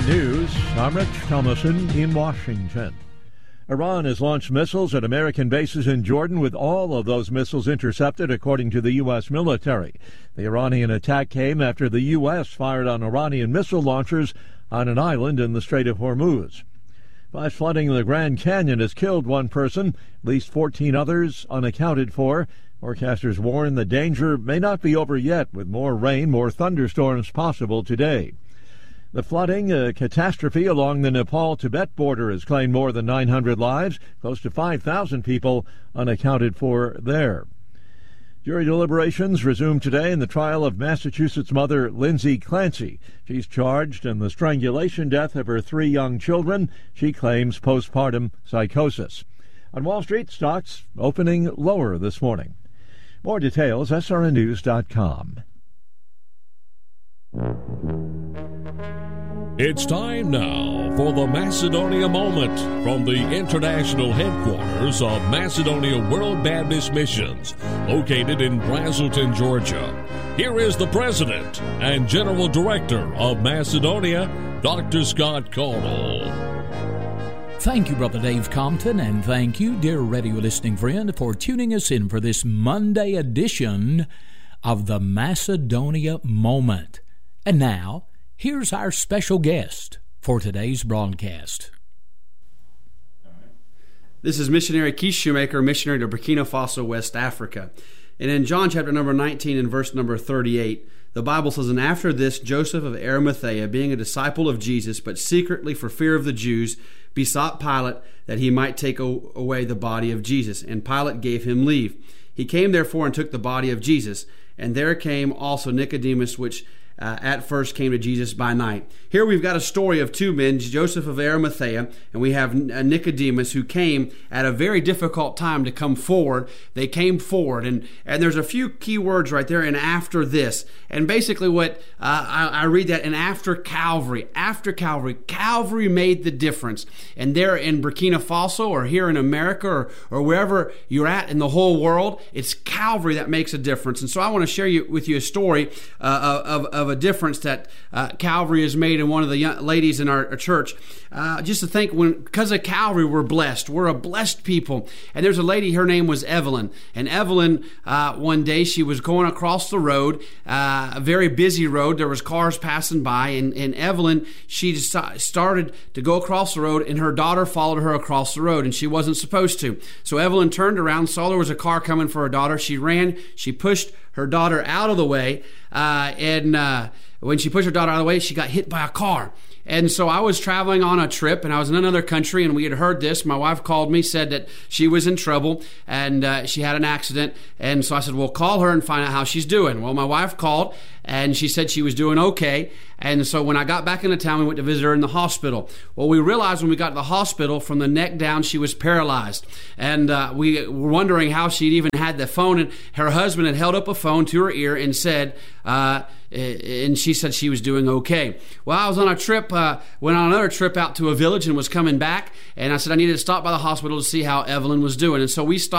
News, I'm Rich Thomason in Washington. Iran has launched missiles at American bases in Jordan, with all of those missiles intercepted, according to the U.S. military. The Iranian attack came after the U.S. fired on Iranian missile launchers on an island in the Strait of Hormuz. Flash flooding in the Grand Canyon has killed one person, at least 14 others unaccounted for. Forecasters warn the danger may not be over yet, with more rain, more thunderstorms possible today. The flooding, a catastrophe along the Nepal-Tibet border, has claimed more than 900 lives, close to 5,000 people unaccounted for there. Jury deliberations resumed today in the trial of Massachusetts mother Lindsay Clancy. She's charged in the strangulation death of her 3 young children. She claims postpartum psychosis. On Wall Street, stocks opening lower this morning. More details, srnnews.com. It's time now for the Macedonia Moment from the international headquarters of Macedonia World Baptist Missions, located in Braselton, Georgia. Here is the President and General Director of Macedonia, Dr. Scott Caudill. Thank you, Brother Dave Compton, and thank you, dear radio listening friend, for tuning us in for this Monday edition of the Macedonia Moment. And now, here's our special guest for today's broadcast. This is missionary Keith Shoemaker, missionary to Burkina Faso, West Africa. And in John chapter number 19 and verse number 38, the Bible says, "And after this, Joseph of Arimathea, being a disciple of Jesus, but secretly for fear of the Jews, besought Pilate that he might take away the body of Jesus. And Pilate gave him leave. He came therefore and took the body of Jesus. And there came also Nicodemus, which at first came to Jesus by night." Here we've got a story of 2 men, Joseph of Arimathea, and we have Nicodemus, who came at a very difficult time to come forward. They came forward, and there's a few key words right there, and after this. And basically what I read that, and after Calvary, Calvary made the difference. And there in Burkina Faso, or here in America, or wherever you're at in the whole world, it's Calvary that makes a difference. And so I want to share with you a story of a difference that Calvary has made in one of the young ladies in our church. Just to think, because of Calvary, we're blessed. We're a blessed people. And there's a lady, her name was Evelyn. And Evelyn, one day, she was going across the road, a very busy road. There was cars passing by. And Evelyn, she started to go across the road, and her daughter followed her across the road, and she wasn't supposed to. So Evelyn turned around, saw there was a car coming for her daughter. She ran, she pushed her daughter out of the way, and when she pushed her daughter out of the way, she got hit by a car. And so I was traveling on a trip, and I was in another country, and we had heard this. My wife called me, said that she was in trouble, and she had an accident. And so I said, well, call her and find out how she's doing. Well, my wife called, and she said she was doing okay. And so when I got back into town, we went to visit her in the hospital. Well, we realized when we got to the hospital, from the neck down, she was paralyzed. And we were wondering how she'd even had the phone. And her husband had held up a phone to her ear and said, and she said she was doing okay. Well, I was on a trip, went on another trip out to a village and was coming back. And I said I needed to stop by the hospital to see how Evelyn was doing. And so we stopped